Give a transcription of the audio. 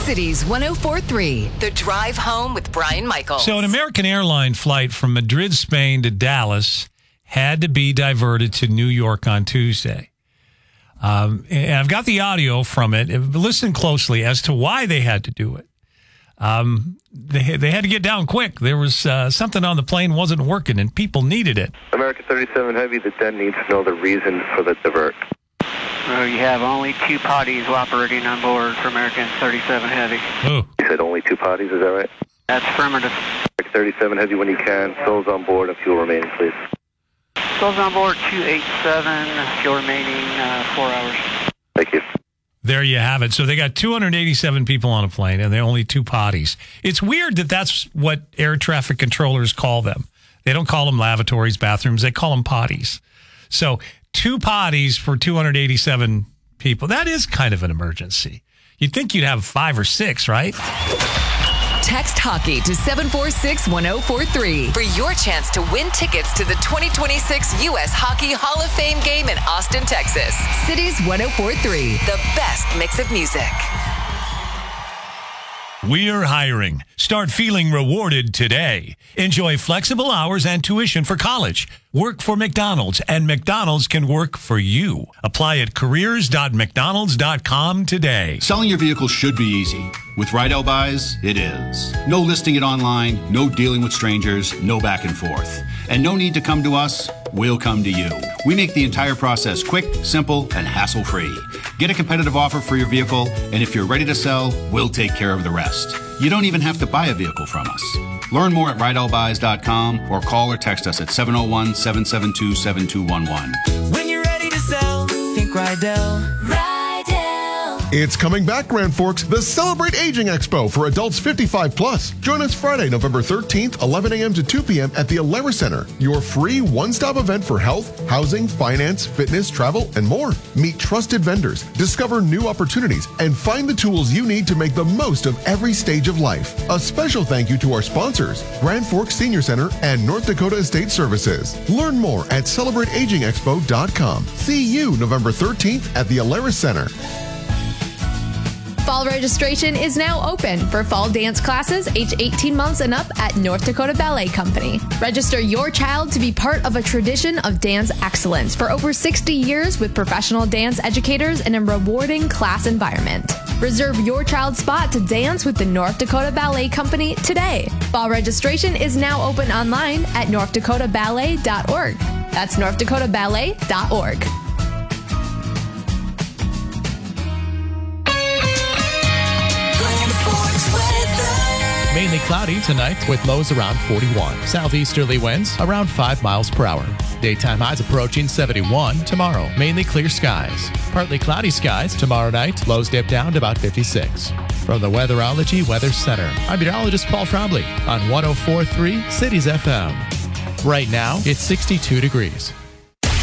Cities 104.3, The Drive Home with Brian Michaels. So an American airline flight from Madrid, Spain to Dallas had to be diverted to New York on Tuesday. And I've got the audio from it. Listen closely as to why they had to do it. They had to get down quick. There was something on the plane wasn't working, and people needed it. American 37 Heavy, the den needs to know the reason for the divert. You have only 2 potties operating on board for American 37 Heavy. Oh. You said only 2 potties, is that right? That's affirmative. American 37 Heavy, when you can, souls on board and fuel remaining, please. Souls on board 287, fuel remaining 4 hours. Thank you. There you have it. So they got 287 people on a plane, and they're only 2 potties. It's weird that that's what air traffic controllers call them. They don't call them lavatories, bathrooms. They call them potties. So 2 potties for 287 people. That is kind of an emergency. You'd think you'd have 5 or 6, right? Text hockey to 746-1043 for your chance to win tickets to the 2026 U.S. Hockey Hall of Fame game in Austin, Texas. Cities 104.3, the best mix of music. We're hiring. Start feeling rewarded today. Enjoy flexible hours and tuition for college. Work for McDonald's, and McDonald's can work for you. Apply at careers.mcdonalds.com today. Selling your vehicle should be easy. With Rydell Buys, it is. No listing it online, no dealing with strangers, no back and forth. And no need to come to us, we'll come to you. We make the entire process quick, simple, and hassle-free. Get a competitive offer for your vehicle, and if you're ready to sell, we'll take care of the rest. You don't even have to buy a vehicle from us. Learn more at RydellBuys.com or call or text us at 701-772-7211. When you're ready to sell, think Rydell. It's coming back, Grand Forks, the Celebrate Aging Expo for adults 55 plus. Join us Friday, November 13th, 11 a.m. to 2 p.m. at the Alara Center, your free one-stop event for health, housing, finance, fitness, travel, and more. Meet trusted vendors, discover new opportunities, and find the tools you need to make the most of every stage of life. A special thank you to our sponsors, Grand Forks Senior Center and North Dakota Estate Services. Learn more at celebrateagingexpo.com. See you November 13th at the Alara Center. Fall registration is now open for fall dance classes age 18 months and up at North Dakota Ballet Company. Register your child to be part of a tradition of dance excellence for over 60 years with professional dance educators in a rewarding class environment. Reserve your child's spot to dance with the North Dakota Ballet Company today. Fall registration is now open online at northdakotaballet.org. That's northdakotaballet.org. Mainly cloudy tonight with lows around 41. Southeasterly winds around 5 miles per hour. Daytime highs approaching 71 tomorrow. Mainly clear skies. Partly cloudy skies tomorrow night. Lows dip down to about 56. From the Weatherology Weather Center, I'm meteorologist Paul Trombley on 104.3 Cities FM. Right now, it's 62 degrees.